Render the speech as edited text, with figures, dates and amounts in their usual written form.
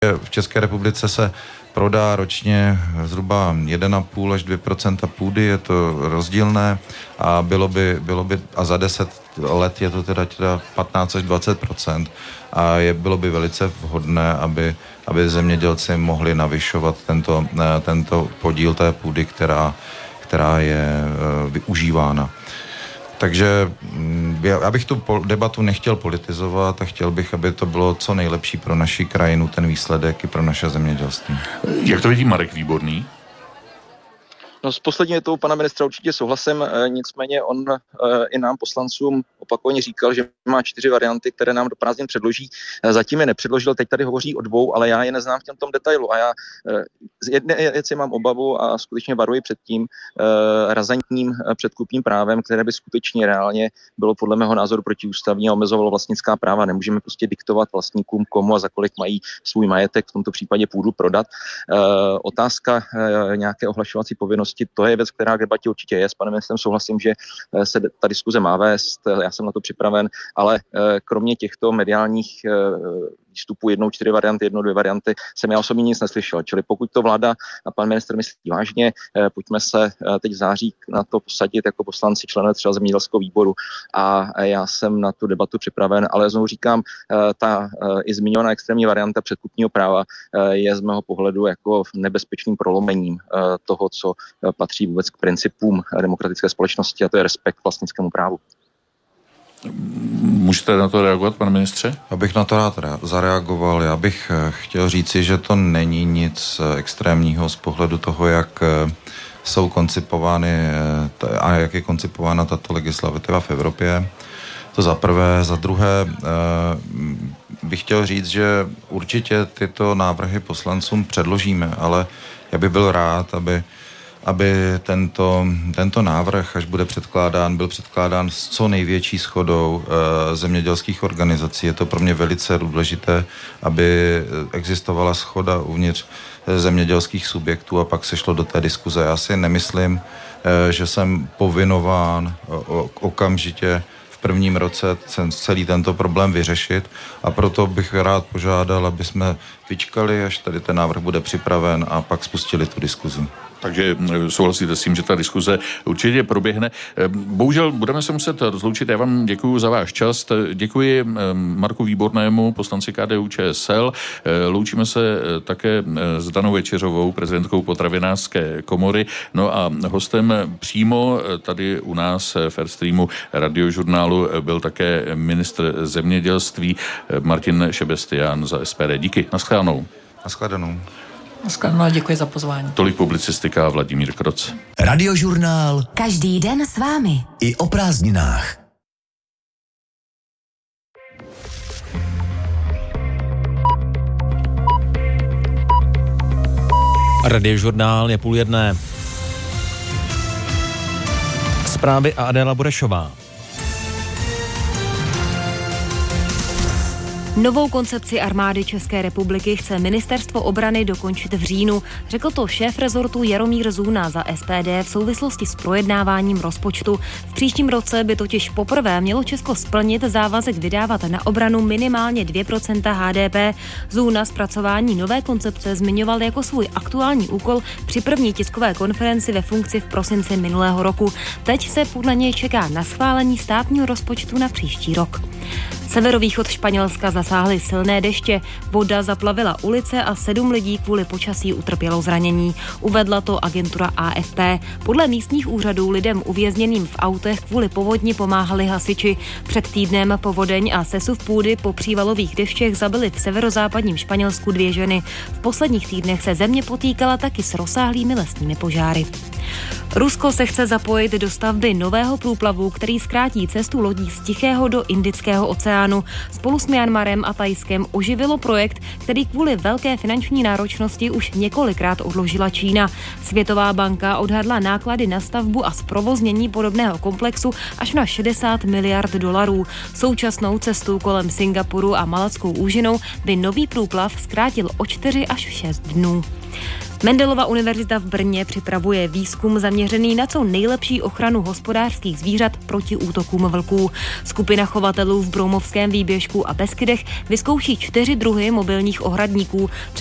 V České republice se prodá ročně zhruba 1,5 až 2% půdy, je to rozdílné a bylo by a za 10 let je to teda 15 až 20% a bylo by velice vhodné, aby zemědělci mohli navyšovat tento podíl té půdy, která je využívána. Takže já bych tu debatu nechtěl politizovat a chtěl bych, aby to bylo co nejlepší pro naši krajinu, ten výsledek i pro naše zemědělství. Jak to vidí Marek Výborný? No s poslední větou pana ministra určitě souhlasím, nicméně on i nám poslancům opakovaně říkal, že má 4 varianty, které nám do prázdnin předloží. Zatím je nepředložil, teď tady hovoří o 2, ale já je neznám v tom detailu a já z jedné věci mám obavu a skutečně varuji před tím razantním předkupním právem, které by skutečně reálně bylo podle mého názoru protiústavní a omezovalo vlastnická práva. Nemůžeme prostě diktovat vlastníkům, komu a za kolik mají svůj majetek, v tomto případě půdu prodat. Otázka nějaké ohlašovací povinnosti, to je věc, která k debatě určitě je. S panem ministrem souhlasím, že se ta diskuze má vést, já jsem na to připraven, ale kromě těchto mediálních výstupů 4 varianty, 2 varianty, jsem já osobně nic neslyšel. Čili pokud to vláda a pan ministr myslí vážně, pojďme se teď v září na to posadit jako poslanci, členové třeba zemědělského výboru a já jsem na tu debatu připraven, ale znovu říkám, ta i zmiňovaná extrémní varianta předkupního práva je z mého pohledu jako nebezpečným prolomením toho, co patří vůbec k principům demokratické společnosti, a to je respekt k vlastnickému právu. Můžete na to reagovat, pane ministře? Abych na to rád zareagoval. Já bych chtěl říci, že to není nic extrémního z pohledu toho, jak jsou koncipovány a jak je koncipována tato legislativa v Evropě. To za prvé. Za druhé bych chtěl říct, že určitě tyto návrhy poslancům předložíme, ale já bych byl rád, aby tento návrh, až bude předkládán, byl předkládán s co největší shodou zemědělských organizací. Je to pro mě velice důležité, aby existovala shoda uvnitř zemědělských subjektů a pak se šlo do té diskuze. Já si nemyslím, že jsem povinován okamžitě v prvním roce celý tento problém vyřešit a proto bych rád požádal, aby jsme vyčkali, až tady ten návrh bude připraven a pak spustili tu diskuzi. Takže souhlasíte s tím, že ta diskuze určitě proběhne. Bohužel budeme se muset rozloučit. Já vám děkuji za váš čas. Děkuji Marku Výbornému, poslanci KDU-ČSL. Loučíme se také s Danou Večeřovou, prezidentkou Potravinářské komory. No a hostem přímo tady u nás v Airstreamu Radiožurnálu byl také ministr zemědělství Martin Šebestián za SPD. Díky. Naschledanou. Naschledanou. Naschledanou a děkuji za pozvání. Tolik publicistika Vladimír Kroc. Radiožurnál. Každý den s vámi. I o prázdninách. Radiožurnál je 12:30. Zprávy a Adéla Burešová. Novou koncepci armády České republiky chce Ministerstvo obrany dokončit v říjnu. Řekl to šéf rezortu Jaromír Zůna za SPD v souvislosti s projednáváním rozpočtu. V příštím roce by totiž poprvé mělo Česko splnit závazek vydávat na obranu minimálně 2% HDP. Zůna zpracování nové koncepce zmiňoval jako svůj aktuální úkol při první tiskové konferenci ve funkci v prosinci minulého roku. Teď se podle něj čeká na schválení státního rozpočtu na příští rok. Severovýchod Španělska zasáhly silné deště, voda zaplavila ulice a 7 lidí kvůli počasí utrpělo zranění. Uvedla to agentura AFP. Podle místních úřadů lidem uvězněným v autech kvůli povodni pomáhali hasiči. Před týdnem povodeň a sesuv půdy po přívalových deštěch zabili v severozápadním Španělsku 2 ženy. V posledních týdnech se země potýkala taky s rozsáhlými lesními požáry. Rusko se chce zapojit do stavby nového průplavu, který zkrátí cestu lodí z Tichého do Indického oceánu. Spolu s Myanmarem a Thajskem oživilo projekt, který kvůli velké finanční náročnosti už několikrát odložila Čína. Světová banka odhadla náklady na stavbu a zprovoznění podobného komplexu až na $60 miliard. Současnou cestu kolem Singapuru a Malackou úžinou by nový průplav zkrátil o 4 až 6 dnů. Mendelova univerzita v Brně připravuje výzkum zaměřený na co nejlepší ochranu hospodářských zvířat proti útokům vlků. Skupina chovatelů v Broumovském výběžku a Beskydech vyzkouší 4 druhy mobilních ohradníků.